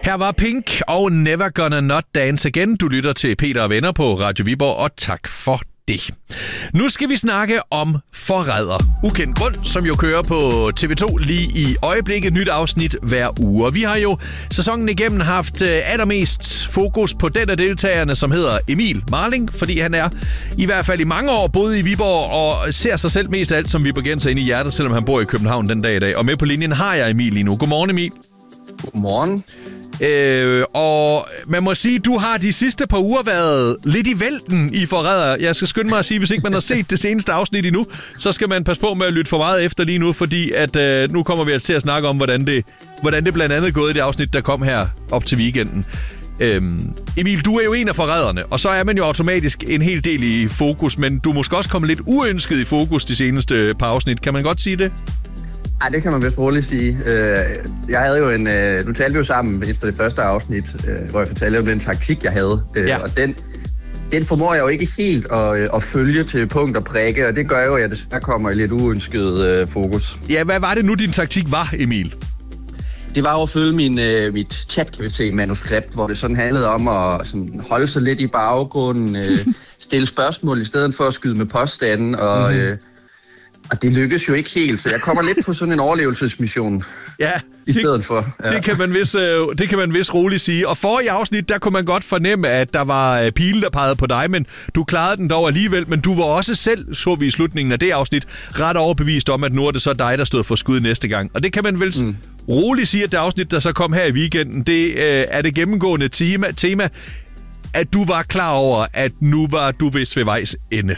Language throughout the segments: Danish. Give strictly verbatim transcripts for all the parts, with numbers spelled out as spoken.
Her var Pink og Never Gonna Not Dance Again. Du lytter til Peter og Venner på Radio Viborg, og tak for det. Nu skal vi snakke om Forræder. Ukendt grund, som jo kører på T V to lige i øjeblikket. Nyt afsnit hver uge. Og vi har jo sæsonen igennem haft allermest fokus på den af deltagerne, som hedder Emil Marling, fordi han er i hvert fald i mange år boet i Viborg og ser sig selv mest af alt som viborgenser inde i hjertet, selvom han bor i København den dag i dag. Og med på linjen har jeg Emil lige nu. Godmorgen, Emil. Godmorgen. Øh, og man må sige, du har de sidste par uger været lidt i vælten i Forræder. Jeg skal skynde mig at sige, hvis ikke man har set det seneste afsnit endnu, så skal man passe på med at lytte for meget efter lige nu, fordi at øh, nu kommer vi altså til at snakke om, hvordan det, hvordan det blandt andet er gået i det afsnit, der kom her op til weekenden. Øhm, Emil, du er jo en af forræderne, og så er man jo automatisk en hel del i fokus, men du er måske også kommet lidt uønsket i fokus de seneste par afsnit. Kan man godt sige det? Ej, det kan man vist roligt sige. Jeg havde jo en... Nu talte vi jo sammen efter det første afsnit, hvor jeg fortalte om den taktik, jeg havde. Ja. Og den, den formår jeg jo ikke helt at, at følge til punkt og prikke, og det gør jo, at jeg desværre kommer i lidt uønsket fokus. Ja, hvad var det nu, din taktik var, Emil? Det var jo at følge min, uh, mit chat-G P T-manuskript, hvor det sådan handlede om at sådan, holde sig lidt i baggrunden, uh, stille spørgsmål i stedet for at skyde med påstanden, og... Mm-hmm. Uh, Og det lykkes jo ikke helt, så jeg kommer lidt på sådan en overlevelsesmission ja, i stedet det, for. Ja. Det, kan man vist, det kan man vist roligt sige. Og forrige afsnit, der kunne man godt fornemme, at der var pile, der pegede på dig, men du klarede den dog alligevel. Men du var også selv, så vi i slutningen af det afsnit, ret overbevist om, at nu er det så dig, der stod for skud næste gang. Og det kan man vel mm. roligt sige, at det afsnit, der så kom her i weekenden, det øh, er det gennemgående tema, tema, at du var klar over, at nu var du vist ved vejs ende.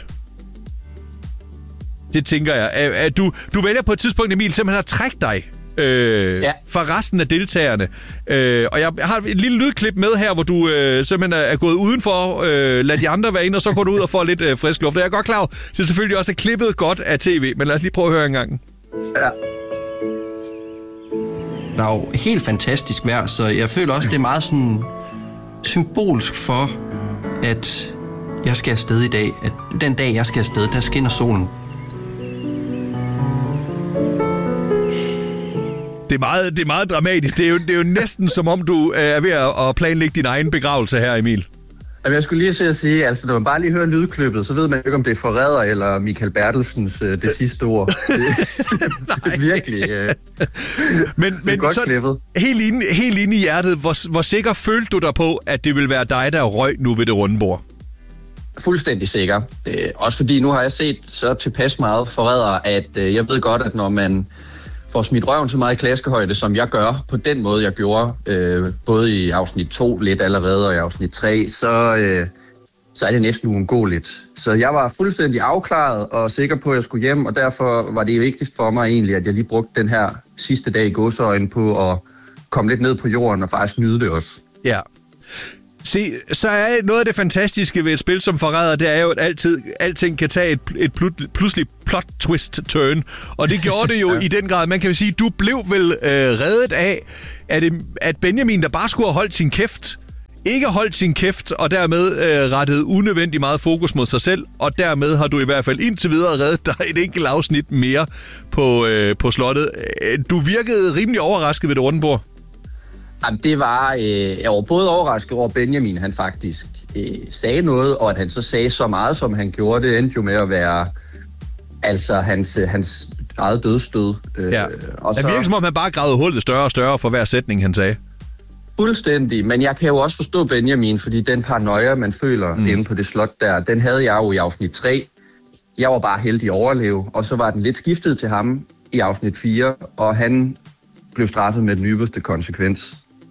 Det tænker jeg. At, at du, du vælger på et tidspunkt, Emil, simpelthen at trække dig øh, ja. fra resten af deltagerne. Øh, og jeg, jeg har et lille lydklip med her, hvor du øh, simpelthen er gået udenfor, øh, lad de andre være inde, og så går du ud og får lidt øh, frisk luft. Og jeg er godt klar over, det er selvfølgelig også klippet godt af tv, men lad os lige prøve at høre en gang. Ja. Der er jo helt fantastisk vejr, så jeg føler også, det er meget sådan symbolsk for, at jeg skal afsted i dag. At den dag, jeg skal afsted, der skinner solen. Det er meget, det er meget dramatisk. Det er, jo, det er jo næsten som om, du er ved at planlægge din egen begravelse her, Emil. Jeg skulle lige se at sige, altså når man bare lige hører lydklippet, så ved man ikke, om det er Forræder eller Michael Bertelsens uh, det sidste ord. Det, det er virkelig uh, men, det er men godt så, klippet. Helt inde, helt inde i hjertet, hvor, hvor sikker følte du dig på, at det ville være dig, der røg nu ved det runde bord? Fuldstændig sikker. Det, også fordi nu har jeg set så tilpas meget Forræder, at uh, jeg ved godt, at når man får smidt røven så meget i klaskehøjde, som jeg gør, på den måde, jeg gjorde, øh, både i afsnit to lidt allerede, og i afsnit tre, så, øh, så er det næsten uundgåeligt. Så jeg var fuldstændig afklaret og sikker på, at jeg skulle hjem, og derfor var det vigtigst for mig egentlig, at jeg lige brugte den her sidste dag i gåseøjne på at komme lidt ned på jorden og faktisk nyde det også. Ja. Se, så er noget af det fantastiske ved et spil som Forræder, det er jo, at altid, alting kan tage et, et plut, pludselig plot twist turn. Og det gjorde det jo ja. i den grad. Man kan jo sige, du blev vel øh, reddet af, at, at Benjamin, der bare skulle have holdt sin kæft, ikke holdt sin kæft, og dermed øh, rettet unødvendigt meget fokus mod sig selv, og dermed har du i hvert fald indtil videre reddet dig et enkelt afsnit mere på, øh, på slottet. Du virkede rimelig overrasket ved det runde bord. Jamen, det var, øh, jeg var både overrasket over Benjamin, han faktisk øh, sagde noget, og at han så sagde så meget, som han gjorde. Det endte jo med at være altså hans, hans eget dødsstød. Øh, ja. og så, det virker som om, han bare gravede hullet større og større for hver sætning, han sagde. Fuldstændig, men jeg kan jo også forstå Benjamin, fordi den paranoia, man føler mm. inde på det slot der, den havde jeg jo i afsnit tre. Jeg var bare heldig at overleve, og så var den lidt skiftet til ham i afsnit fire, og han blev straffet med den ypperste konsekvens.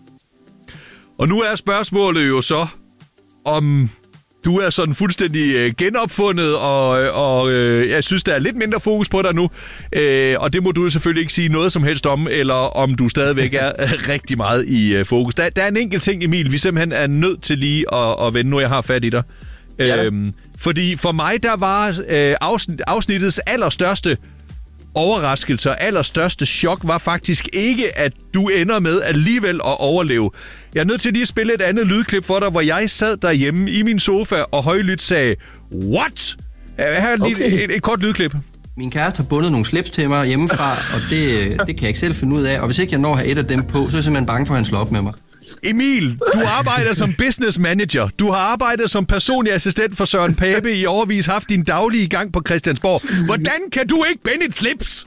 Og nu er spørgsmålet jo så, om du er sådan fuldstændig øh, genopfundet, og, og øh, jeg synes, der er lidt mindre fokus på dig nu. Øh, og det må du selvfølgelig ikke sige noget som helst om, eller om du stadigvæk er rigtig meget i øh, fokus. Der, der er en enkelt ting, Emil, vi simpelthen er nødt til lige at, at vende, nu jeg har fat i dig. Ja. Øhm, fordi for mig, der var øh, afsnit, afsnittets allerstørste overraskelser, allerstørste chok var faktisk ikke, at du ender med alligevel at overleve. Jeg er nødt til lige at spille et andet lydklip for dig, hvor jeg sad derhjemme i min sofa og højlydt sagde, what? Her er lige okay. et, et kort lydklip. Min kæreste har bundet nogle slips til mig hjemmefra, og det, det kan jeg ikke selv finde ud af. Og hvis ikke jeg når at have et af dem på, så er jeg simpelthen bange for, at han slår op med mig. Emil, du arbejder som business manager. Du har arbejdet som personlig assistent for Søren Pape i overvis, haft din daglige gang på Christiansborg. Hvordan kan du ikke binde et slips?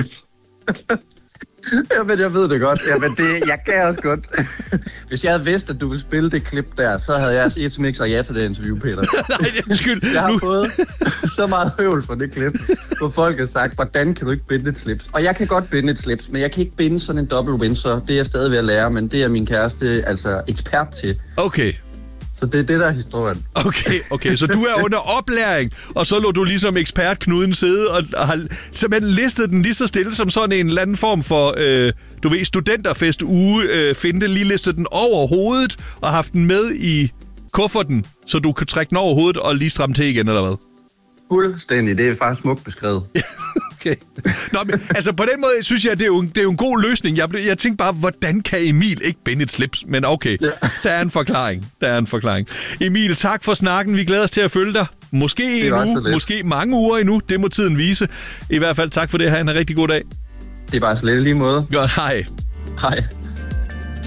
Jamen, jeg ved det godt. Jamen, det, jeg kan også godt. Hvis jeg havde vidst, at du ville spille det klip der, så havde jeg et smix og ja til det interview, Peter. Nej, undskyld. Jeg har nu... fået så meget høvl for det klip, hvor folk har sagt, hvordan kan du ikke binde et slips? Og jeg kan godt binde et slips, men jeg kan ikke binde sådan en double Windsor. Det er jeg stadig ved at lære, men det er min kæreste altså ekspert til. Okay. Så det er det, der er historien. Okay, okay. Så du er under oplæring, og så lå du ligesom ekspertknuden sidde og, og har simpelthen listet den lige så stille som sådan en eller anden form for, øh, du ved, studenterfest uge, øh, finde lige listet den over hovedet og haft den med i kufferten, så du kan trække den over hovedet og lige stramme til igen, eller hvad? Fuldstændig. Det er faktisk smukt beskrevet. Okay. Nå, men altså på den måde synes jeg, det er jo, det er jo en god løsning. Jeg, jeg tænkte bare, hvordan kan Emil ikke binde et slips? Men okay, ja. Der er en forklaring. Der er en forklaring. Emil, tak for snakken. Vi glæder os til at følge dig. Måske en uge, måske mange uger endnu. Det må tiden vise. I hvert fald tak for det. Ha' en rigtig god dag. Det er bare så lidt lige måde. Godt, hej. Hej.